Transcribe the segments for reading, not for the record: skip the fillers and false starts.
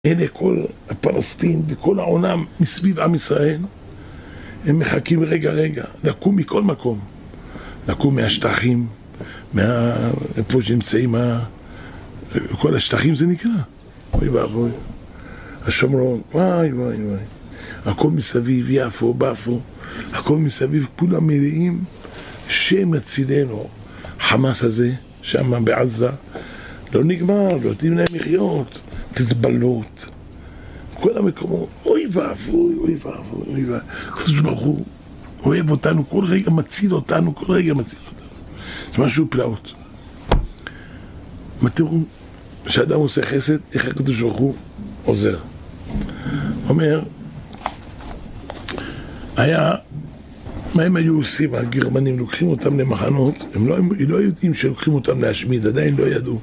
אלה כל הפלסטין וכל העולם מסביב עם ישראל, הם מחכים רגע לקום מכל מקום, לקום מהשטחים, איפה שנמצאים כל השטחים זה נקרא, אוי ואבוי, השומרון, וואי, הכל מסביב, יפו, באפו, הכל מסביב, כולם מלאים, שם הצילנו, חמאס הזה, שם בעזה, לא נגמר, לא נותנים להם לחיות, חזבאללות, כל המקומות, אוי ואבוי, הקדוש ברוך הוא אוהב אותנו, כל רגע מציל אותנו, זה משהו פלאות. מה תראו, כשאדם עושה חסד, איך הקדוש ברוך הוא עוזר. אומר, מה הם היו עושים? הגרמנים לוקחים אותם למחנות, הם לא יודעים שלוקחים אותם להשמיד, עדיין לא ידעו.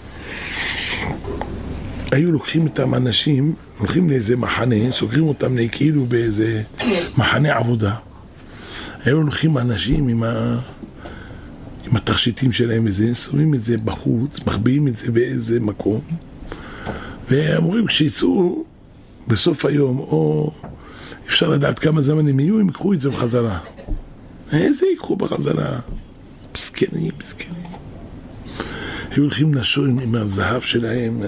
היו לוקחים אותם אנשים, הולכים לאיזה מחנה, סוגרים אותם כאילו באיזה מחנה עבודה. היו לוקחים אנשים עם התכשיטים שלהם וזה, שמים את זה בחוץ, מחביאים את זה באיזה מקום, ואומרים כשיצאו בסוף היום, או אפשר לדעת כמה זמן הם יהיו, הם יקחו את זה בחזרה. איזה יקחו בחזרה? מסכנים. היו הולכים לשורים עם הזהב שלהם.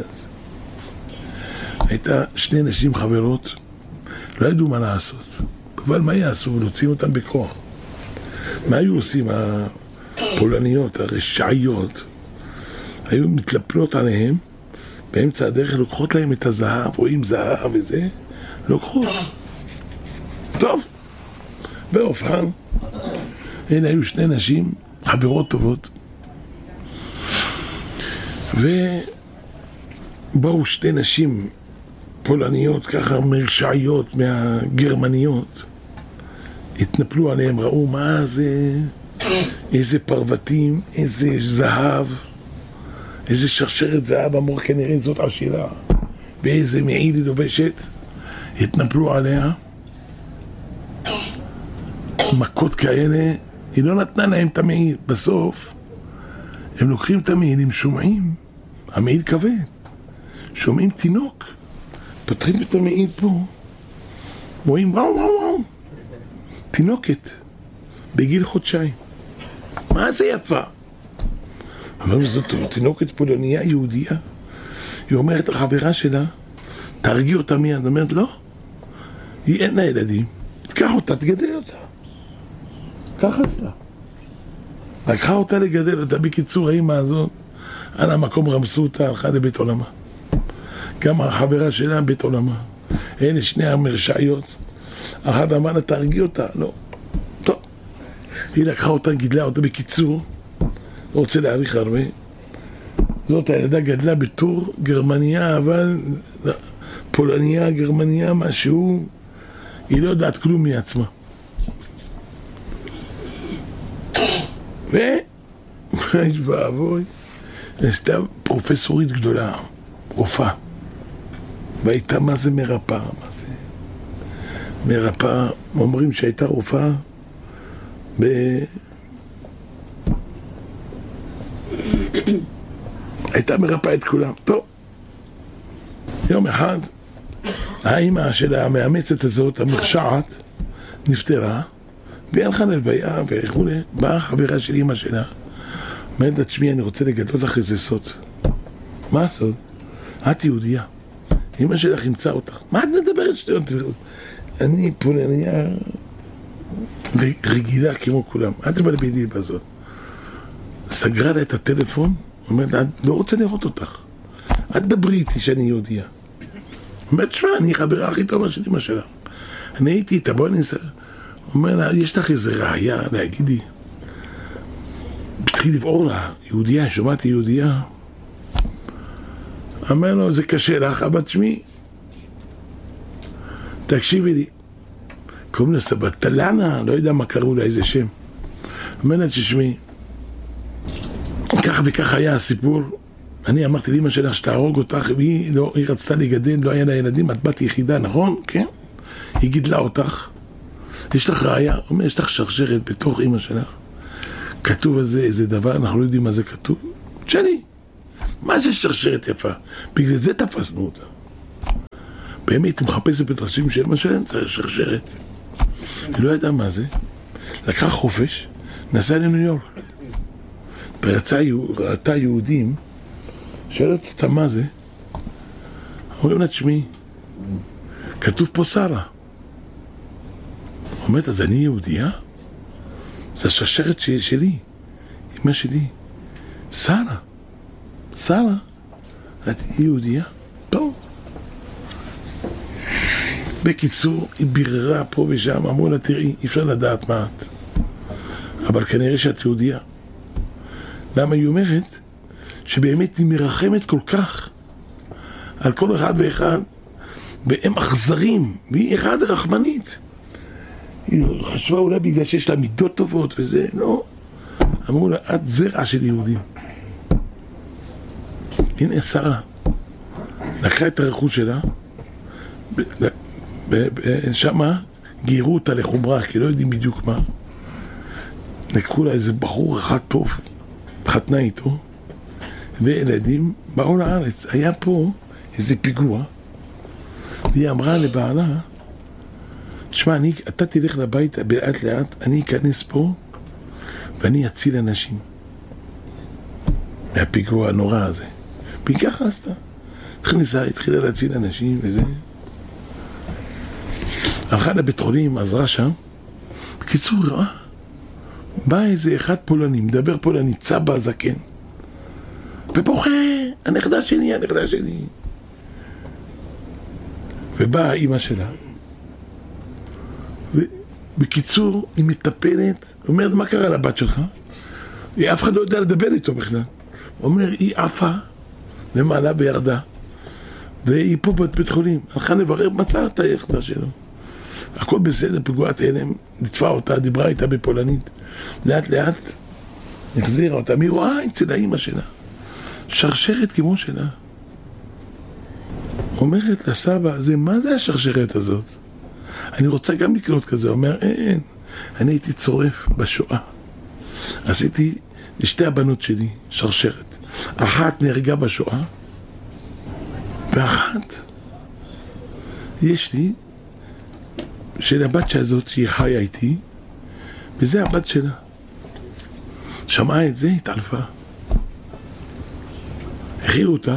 הייתה שני נשים חברות, לא ידעו מה לעשות. אבל מה יעשו? להוציא אותם בכוח. מה היו עושים? הפולניות, הרשעיות, היו מתלפלות עליהם, באמצע הדרך לוקחות להם את הזהב, רואים זהב וזה, לוקחות. טוב, באופן, אלה היו שני נשים, חברות טובות, ובאו שתי נשים פולניות, ככה מרשעיות מהגרמניות, התנפלו עליהם, ראו מה זה, איזה פרוותים, איזה זהב, איזה שרשרת זהב, אמור כנראה זאת עשירה, באיזה מעיל היא לובשת, התנפלו עליה, מכות כאלה, היא לא נתנה להם את המעיל, בסוף הם לוקחים את המעיל, הם שומעים, המעיל כבד, שומעים תינוק, פותחים את המעיל פה, רואים וואו, תינוקת, בגיל חודשיים, מה זה יפה? אמרנו זאת תינוקת פולניה יהודיה, היא אומרת לחברה שלה, תרגיע אותה מיד, אומרת לא, היא אין לה ילדים, תקח אותה, תגדל אותה, ככה עשתה, לקחה אותה לגדל אותה, בקיצור האמא הזאת, על המקום רמסו אותה, הלכה לבית עולמה, גם החברה שלה בית עולמה, אלה שני המרשעיות, אחת אמרה לה תרגיע אותה, לא, טוב, היא לקחה אותה, גידלה אותה, בקיצור, לא רוצה להאריך הרבה, זאת הילדה גדלה בתור גרמניה, אבל פולניה, גרמניה, משהו, היא לא יודעת כלום מעצמה. ואבוי, נעשתה פרופסורית גדולה, רופאה, והייתה מה זה מרפאה, מרפאה, אומרים שהייתה רופאה הייתה מרפאה את כולם. טוב, יום אחד האמא של המאמצת הזאת, המרשעת, נפטרה, והיא הלכה ללוויה וכולי, באה חברה של אמא שלה, אומרת לה, תשמעי, אני רוצה לגלות לך איזה סוד. מה הסוד? את יהודיה, אמא שלך ימצא אותך. מה את מדברת שטויות? אני פולניה רגילה כמו כולם, אל תבלבלי בזאת. סגרה לה את הטלפון, אומרת, אני לא רוצה לראות אותך, את דברי איתי שאני יהודיה. אומרת, שמה, אני חברה הכי טובה של אמא שלך, אני הייתי איתה, בואי ננסה. אומר לה, יש לך איזה ראייה להגיד לי? התחיל לבעור לה, יהודיה, שומעתי יהודיה. אומר לו, זה קשה לך, אבל תשמעי, תקשיבי לי, קוראים לה סבתלנה, לא יודע מה קראו לה, איזה שם. אומר לה, תשמעי, כך וכך היה הסיפור, אני אמרתי לאמא שלך שתהרוג אותך, היא רצתה לגדל, לא היה לה ילדים, את בת יחידה, נכון? כן? היא גידלה אותך, יש לך ראייה, אומר, יש לך שרשרת בתוך אמא שלך, כתוב על זה איזה דבר, אנחנו לא יודעים מה זה כתוב, תשאלי, מה זה שרשרת יפה? בגלל זה תפסנו אותה. באמת, היא מחפשת בתרשים של משל, זה שרשרת. היא לא ידעה מה זה. לקחה חופש, נסעה לניו יורק. ראתה יהודים, שאלת אותה מה זה. אומרים לה, תשמעי, כתוב פה שרה. אומרת, אז אני יהודייה? זה השרשרת שלי, אמא שלי. שרה. שרה. את יהודייה? טוב. בקיצור, היא ביררה פה ושם, אמרו לה, תראי, אי אפשר לדעת מה את. אבל כנראה שאת יהודייה. למה היא אומרת? שבאמת היא מרחמת כל כך על כל אחד ואחד, והם אכזרים, והיא אחד רחמנית. היא חשבה אולי בגלל שיש לה מידות טובות וזה, לא. אמרו לה, את זרע של יהודים. הנה שרה, לקחה את הרכוש שלה, שמה גירו אותה לחומרה, כי לא יודעים בדיוק מה. לקחו לה איזה בחור אחד טוב, התחתנה איתו, וילדים באו לארץ. היה פה איזה פיגוע, והיא אמרה לבעלה, תשמע, אתה תלך לבית לאט לאט, אני אכנס פה, ואני אציל אנשים. מהפיגוע הנורא הזה. והיא ככה עשתה. נכנסה, התחילה להציל אנשים וזה. הלכה לבית חולים, עזרה שם. בקיצור, ראה. בא איזה אחד פולני, מדבר פולני, צבא זקן. ובוכה, הנכדה שלי, הנכדה שלי. ובאה האמא שלה. ובקיצור, היא מטפלת, אומרת, מה קרה לבת שלך? אף אחד לא יודע לדבר איתו בכלל. אומר, היא עפה למעלה וירדה, והיא פה בבית חולים. הלכה לברר, מצא את היחדה שלו. הכל בסדר, פיגועת הלם, נטפה אותה, דיברה איתה בפולנית. לאט לאט החזירה אותה, מי רואה אצל האמא שלה. שרשרת כמו שלה. אומרת לסבא, מה זה השרשרת הזאת? אני רוצה גם לקנות כזה. אומר, אין, אני הייתי צורף בשואה. עשיתי לשתי הבנות שלי שרשרת. אחת נהרגה בשואה, ואחת יש לי של הבת הזאת שהיא חיה איתי, וזה הבת שלה. שמעה את זה, התעלפה. הכירו אותה,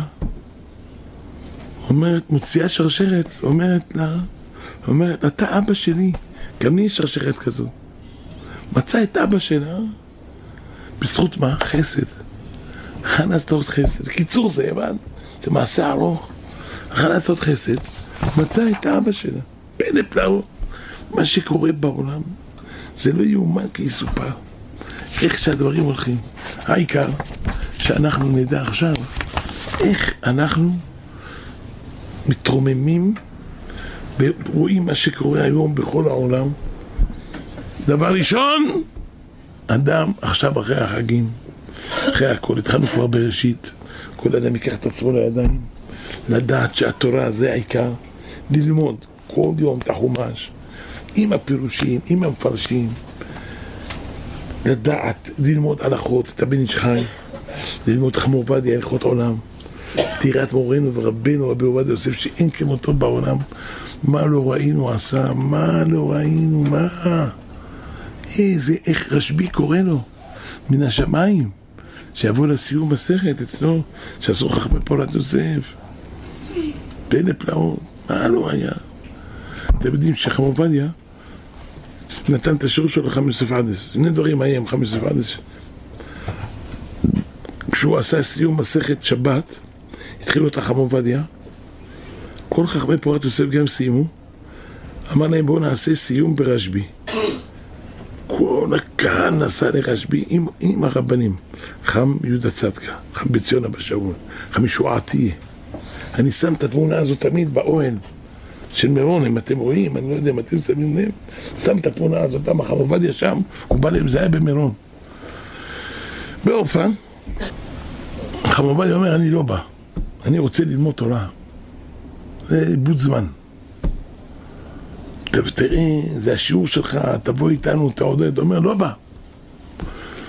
אומרת, מוציאה שרשרת, אומרת, אתה אבא שלי, גם לי יש שרשרת כזו. מצא את אבא שלה, בזכות מה? חסד. לעשות חסד. קיצור זה, הבן, זה מעשה ארוך. לעשות חסד, מצא את אבא שלה. פלא פלאות. מה שקורה בעולם, זה לא יאומן כי יסופר. איך שהדברים הולכים. העיקר, שאנחנו נדע עכשיו, איך אנחנו מתרוממים ורואים מה שקורה היום בכל העולם. דבר ראשון, אדם עכשיו אחרי החגים, אחרי הכל, התחלנו כבר בראשית, כל אדם ייקח את עצמו לידיים, לדעת שהתורה זה העיקר, ללמוד כל יום את החומש, עם הפירושים, עם המפרשים, לדעת, ללמוד הלכות, את הבן איש חי, ללמוד חכם עובדיה, הלכות עולם, תירת מורנו ורבנו רבי עובדיה יוסף, שאין כמותו בעולם. מה לא ראינו עשה, מה לא ראינו, מה? איך רשב"י קורא לו מן השמיים, שיבוא לסיום מסכת אצלו, שעשו חכמי פורת יוסף. פלא פלאות, מה לא היה? אתם יודעים שחכם עובדיה נתן את השיעור שלו לחכם יוסף עדס. שני דברים היה עם חכם יוסף עדס. כשהוא עשה סיום מסכת שבת, התחילו את חכם עובדיה, כל חכמי פורת יוסף גם סיימו, אמר להם בואו נעשה סיום ברשב"י. כל הקהל נסע לרשב"י עם הרבנים, חכם יהודה צדקה, חכם בן ציון אבא שאול, חכם ישועה תהיה. אני שם את התמונה הזאת תמיד באוהל של מירון, אם אתם רואים, אני לא יודע אם אתם שמים לב, שם את התמונה הזאת, חכם עובדיה שם, הוא בא להם, זה היה במירון. באופן, חכם עובדיה אומר, אני לא בא, אני רוצה ללמוד תורה. זה איבוד זמן. תראה, זה השיעור שלך, תבוא איתנו, תעודד. אומר, לא בא.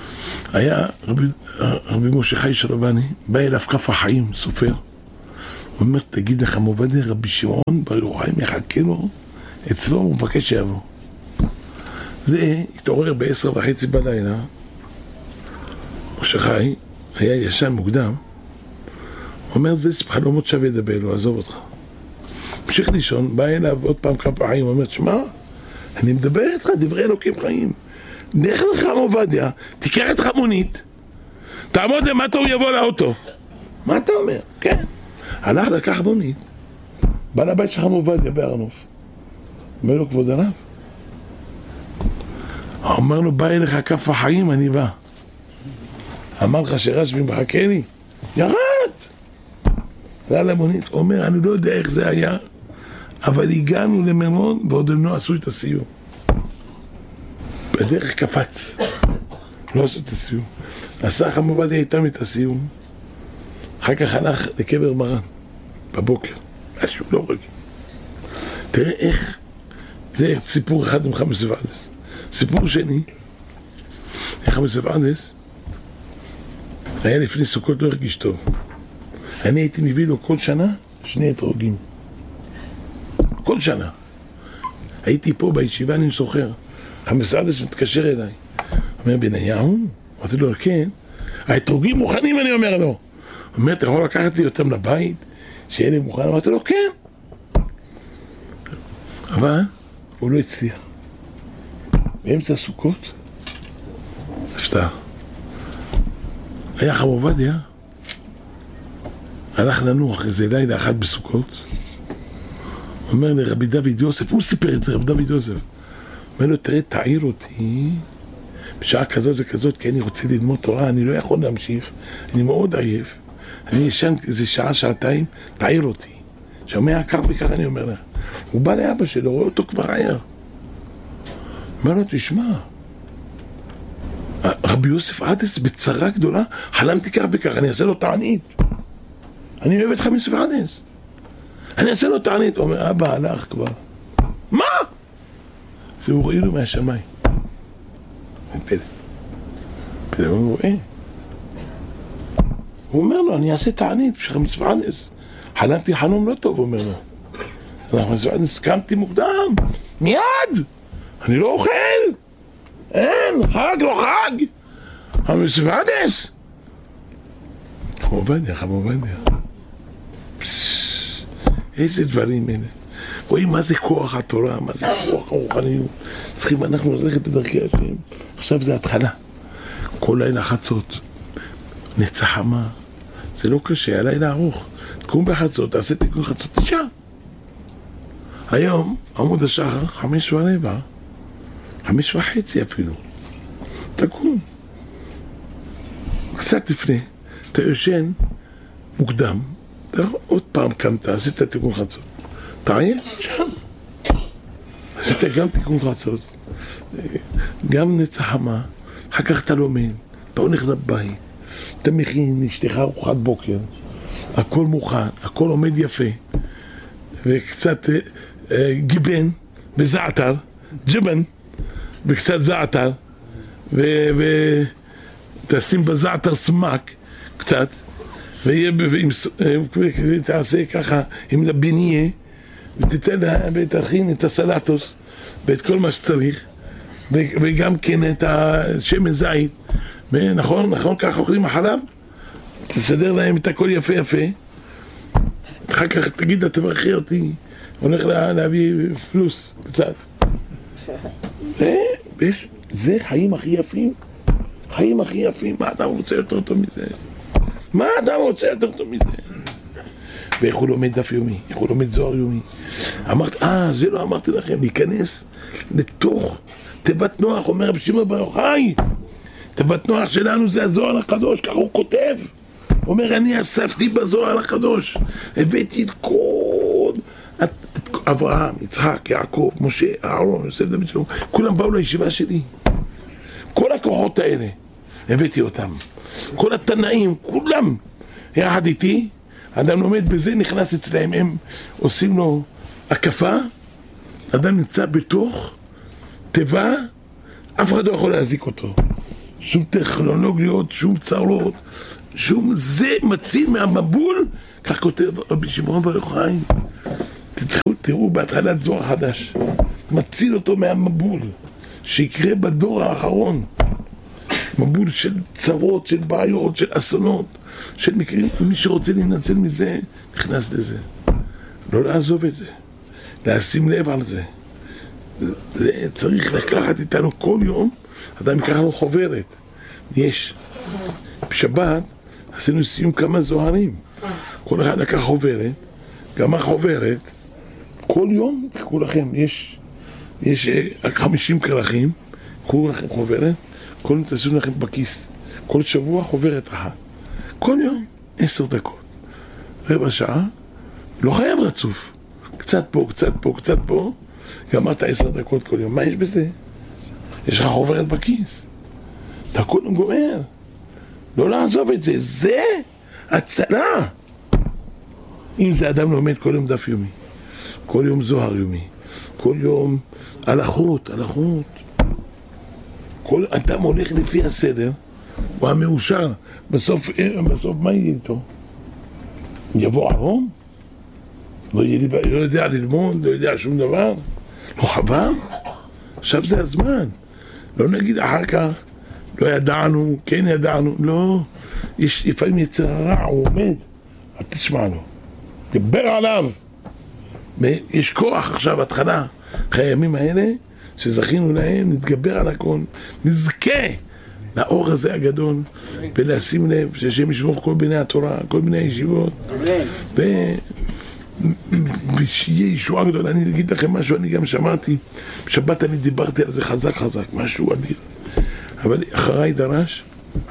היה רבי משה חי שלבני, בא אליו כף החיים, סופר. הוא אומר, תגיד לך עובדיה, רבי שמעון בר יוחאי מחכה לו, אצלו הוא מבקש שיבוא. זה התעורר ב10:30 בלילה, משה חי, היה ישן מוקדם, הוא אומר, זה חלומות שווה לדבר לו, עזוב אותך. המשיך לישון, בא אליו עוד פעם כמה פעמים, הוא אומר, שמע, אני מדבר איתך, דברי אלוקים חיים. נלך לך עובדיה, תיקח את חמונית, תעמוד למטה, הוא יבוא לאוטו. מה אתה אומר? כן. הלך לקח מונית, בא לבית שלך עובדיה בהר נוף. אומר לו, כבוד הרב. אומר לו, בא אליך כף החיים, אני בא. אמר לך שרשב"י מחכה לי? ירד! עלה למונית, הוא אומר, אני לא יודע איך זה היה, אבל הגענו למירון ועוד הם לא עשו את הסיום. בדרך קפץ, לא עשו את הסיום. עשה חם עובדיה איתם את הסיום. אחר כך הלך לקבר מרן, בבוקר. משהו לא רגיל. תראה איך, זה סיפור אחד עם חמאס ופרדס. סיפור שני, חמאס ופרדס, היה לפני סוכות לא הרגיש טוב. אני הייתי מביא לו כל שנה 2 אתרוגים. כל שנה. הייתי פה בישיבה, אני סוחר. חמאס ופרדס מתקשר אליי. אומר, בניהו? אמרתי לו, כן. האתרוגים מוכנים, אני אומר לו. הוא אומר, אתה יכול לקחת לי אותם לבית? שיהיה לי מוכן? אמרתי לו, כן. אבל הוא לא הצליח. באמצע סוכות, הפתעה. היה חם עובדיה, הלך לנוח איזה לילה אחת בסוכות, אומר לרבי דוד יוסף, הוא סיפר את זה, רבי דוד יוסף, אומר לו, תראה, תעיר אותי בשעה כזאת וכזאת, כי אני רוצה ללמוד תורה, אני לא יכול להמשיך, אני מאוד עייף, אני ישן איזה שעה, שעתיים, תעיר אותי. שומע כך וכך, אני אומר לך. הוא בא לאבא שלו, רואה אותו כבר עייר. אומר לו, תשמע, רבי יוסף עדס בצרה גדולה, חלמתי כך וכך, אני אעשה לו תענית. אני אוהב את חמאס ופרדס. אני אעשה לו תענית. הוא אומר, אבא הלך כבר. מה? זה הוא רואה לו מהשמיים. פלא, הוא רואה. הוא אומר לו, אני אעשה תענית בשביל חמאס ופרדס. חלמתי חלום לא טוב, הוא אומר לו. אנחנו הסכמתי מוקדם, מיד! אני לא אוכל! אין, חג לא חג! חמאס ופרדס! חם עובדיה. איזה דברים אלה. רואים מה זה כוח התורה, מה זה כוח הרוחניות. צריכים אנחנו ללכת בדרכי השם. עכשיו זה התחלה. כל לילה חצות. נצח חמה. זה לא קשה, הלילה ארוך. תקום בחצות, תעשה תיקון חצות, תשעה. היום, עמוד השחר, 5:15, 5:30 אפילו. תקום. קצת לפני, אתה יושן מוקדם, אתה עוד פעם קמת, עשית תיקון חצות. תעיין, שם. עשית גם תיקון חצות, גם נצח חמה, אחר כך אתה לומד, אתה הולך לבית, אתה מכין, אשתך ארוחת בוקר, הכל מוכן, הכל עומד יפה, וקצת גיבן בזעתר, ג'בן, וקצת זעתר, ותשים בזעתר סמק, קצת, ותעשה ככה עם לביניה, ותתן לה, ותכין את הסלטוס, ואת כל מה שצריך, וגם כן את השמן זית, נכון, ככה אוכלים החלב, תסדר להם את הכל יפה, אחר כך תגיד, תברכי אותי, הולך להביא פלוס, קצת. זה חיים הכי יפים, מה אתה רוצה יותר טוב מזה? ואיך הוא לומד דף יומי, איך הוא לומד זוהר יומי. אמרת, זה לא אמרתי לכם, להיכנס לתוך תיבת נוח, אומר רבי שמעון בר יוחאי, תיבת נוח שלנו זה הזוהר הקדוש, ככה הוא כותב. אומר, אני אספתי בזוהר הקדוש, הבאתי את כל אברהם, יצחק, יעקב, משה, אהרון, יוסף, דוד שלום, כולם באו לישיבה שלי. כל הכוחות האלה, הבאתי אותם. כל התנאים, כולם יחד איתי, אדם לומד בזה, נכנס אצלהם, הם עושים לו הקפה, אדם נמצא בתוך תיבה, אף אחד לא יכול להזיק אותו. שום טכנולוגיות, שום צרות, שום זה מציל מהמבול, כך כותב רבי שמעון בר יוחאי. תראו בהתחלת זוהר חדש, מציל אותו מהמבול שיקרה בדור האחרון, מבול של צרות, של בעיות, של אסונות, של מקרים. מי שרוצה להינצל מזה נכנס לזה, לא לעזוב את זה, לשים לב על זה. זה צריך לקחת איתנו כל יום. אדם יקח לו חוברת. יש בשבת עשינו סיום כמה זוהרים, כל אחד לקח חוברת, גם החוברת כל יום תקחו לכם, יש 50 כרכים, קחו לכם חוברת, כל יום תשימו לכם בכיס, כל שבוע חוברת אחת, כל יום 10 דקות, רבע שעה, לא חייב רצוף, קצת פה, קצת פה, קצת פה, גמרת 10 דקות כל יום. מה יש בזה? יש לך חוברת בכיס, אתה קודם גומר, לא לעזוב את זה, זה הצלה. אם זה אדם לומד כל יום דף יומי, כל יום זוהר יומי, כל יום הלכות, כל אדם הולך לפי הסדר, הוא המאושר. בסוף מה יהיה איתו? יבוא ערום? לא יודע ללמוד, לא יודע שום דבר? לא חבר? עכשיו זה הזמן. לא נגיד אחר כך, לא ידענו, כן ידענו, לא. יש לפעמים יצר הרע, הוא עומד, אל תשמע לו. דבר עליו. יש כוח עכשיו, התחלה, אחרי הימים האלה, שזכינו להם, נתגבר על הכל, נזכה לאור הזה הגדול, ולשים לב שהשם ישמור כל בני התורה, כל בני הישיבות, ושיהיה ישועה גדולה. אני אגיד לכם משהו, אני גם שמעתי, בשבת אני דיברתי על זה חזק, משהו אדיר. אבל אחריי דרש,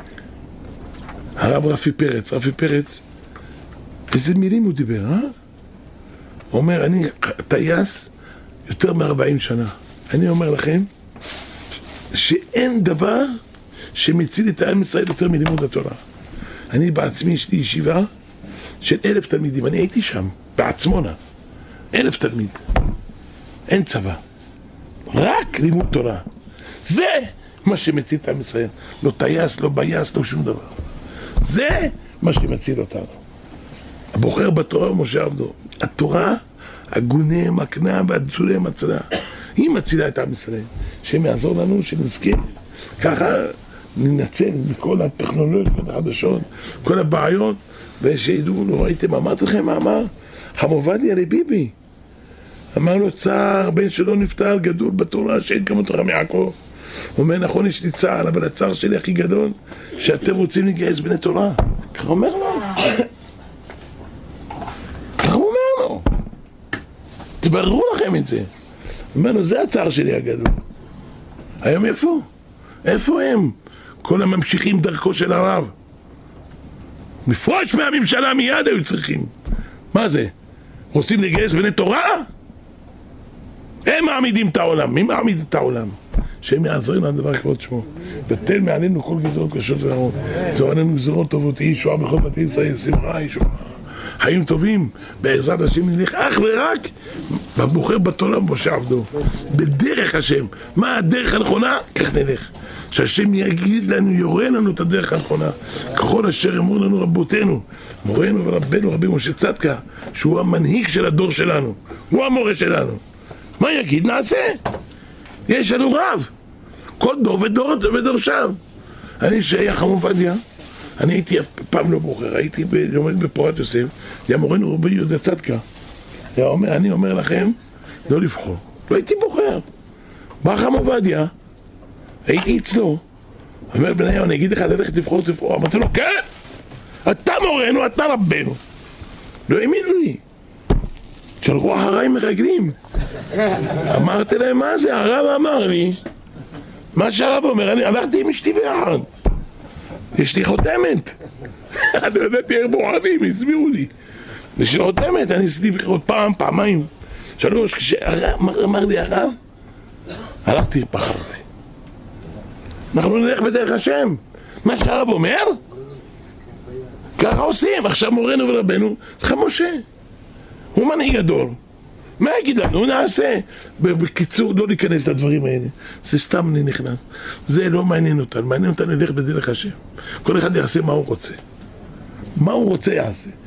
הרב רפי פרץ, איזה מילים הוא דיבר, הוא אומר, אני טייס יותר מ-40 שנה. אני אומר לכם, שאין דבר שמציל את העם ישראל יותר מלימוד התורה. אני בעצמי, יש לי ישיבה של 1,000 תלמידים, אני הייתי שם, בעצמונה, 1,000 תלמיד, אין צבא, רק לימוד תורה. זה מה שמציל את העם ישראל, לא טייס, לא בייס, לא שום דבר. זה מה שמציל אותנו. הבוחר בתורה ומשה עבדו. התורה, הגונה, מקנה והצולה מצלה. היא מצילה את עם ישראל. שהם יעזור לנו, שנזכה. ככה ננצל מכל הטכנולוגיות החדשות, כל הבעיות, ושידעו, לא ראיתם, אמרתי לכם מה אמר? חם עובדיה לביבי. אמר לו, צער, בן שלו נפטר, גדול בתורה, שאין כמותך מיעקב. הוא אומר, נכון, יש לי צער, אבל הצער שלי הכי גדול, שאתם רוצים לגייס בני תורה. ככה אומר לו. תבררו לכם את זה. אמרנו, זה הצער שלי הגדול. היום איפה? איפה הם? כל הממשיכים דרכו של הרב. מפרוש מהממשלה מיד היו צריכים. מה זה? רוצים לגייס בני תורה? הם מעמידים את העולם. מי מעמיד את העולם? שהם יעזרים על דבר כבוד שמו. ותן מעלינו כל גזרות קשות ורעות. זו עלינו גזרות טובות, תהי ישועה בכל בתי ישראל, שמחה, ישועה. חיים טובים, בעזרת השם נלך אך ורק בבוחר בתורה ומשה עבדו, בדרך השם. מה הדרך הנכונה? כך נלך. שהשם יגיד לנו, יורה לנו את הדרך הנכונה, ככל אשר אמרו לנו רבותינו, מורנו ורבנו רבי משה צדקה, שהוא המנהיג של הדור שלנו, הוא המורה שלנו. מה יגיד? נעשה. יש לנו רב, כל דור ודורשיו. אני שהיה חם עובדיה, אני הייתי פעם לא בוחר, הייתי לומד בפורת יוסף, היה מורנו רבי יהודה צדקה. אני אומר לכם, לא לבחור. לא הייתי בוחר. בא חם עובדיה, הייתי אצלו. אומר בניהו, אני אגיד לך ללכת לבחור. אמרתי לו, כן, אתה מורנו, אתה רבנו. לא האמינו לי. שלחו אחריי מרגלים. אמרתי להם, מה זה? הרב אמר לי, מה שהרב אומר, אני הלכתי עם אשתי ביחד. יש לי חותמת. אני לא ידעתי איך בוחרים, הסבירו לי. יש לי חותמת, אני עשיתי עוד פעם, פעמיים, 3, כשאמר לי הרב, הלכתי, בחרתי. אנחנו נלך בדרך השם. מה שהרב אומר, ככה עושים. עכשיו מורנו ורבנו, צריך משה. הוא מנהיג גדול. מה יגיד לנו? נעשה. בקיצור, לא להיכנס לדברים האלה. זה סתם אני נכנס. זה לא מעניין אותנו. מעניין אותנו ללך בדרך השם. כל אחד יעשה מה הוא רוצה. מה הוא רוצה יעשה.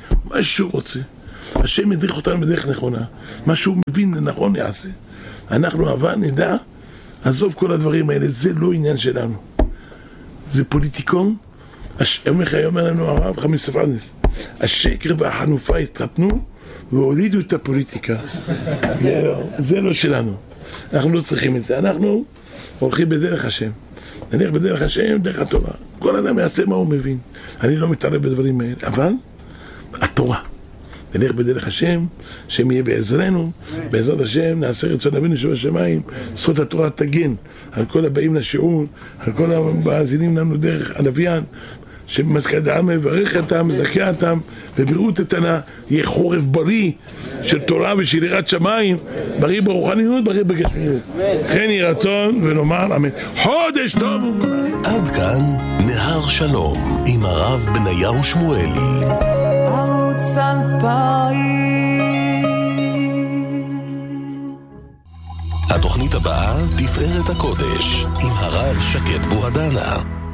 מה שהוא רוצה. השם ידריך אותנו בדרך נכונה. מה שהוא מבין נכון יעשה. אנחנו אבל נדע, עזוב כל הדברים האלה, זה לא עניין שלנו. זה פוליטיקון. אומר לנו הרב חמיס ספרדס, השקר והחנופה התחתנו והולידו את הפוליטיקה. זה לא שלנו. אנחנו לא צריכים את זה. אנחנו הולכים בדרך השם. נלך בדרך השם, דרך התורה. כל אדם יעשה מה הוא מבין. אני לא מתערב בדברים האלה. אבל התורה. נלך בדרך השם, שם יהיה בעזרנו, בעזרת השם נעשה רצון אבינו שבשמיים, זכות התורה תגן על כל הבאים לשיעור, על כל המאזינים לנו דרך הלוויין, שמתקד העם מברך אותם, מזכה אותם, ובריאות איתנה, יהיה חורף בריא של תורה ושל יראת שמיים, בריא ברוחניות, בריא בגשמיות. כן יהי רצון ונאמר אמן. חודש טוב. עד כאן נהר שלום עם הרב בניהו שמואלי. התוכנית הבאה תפארת הקודש עם הרב שקד בוהדנה.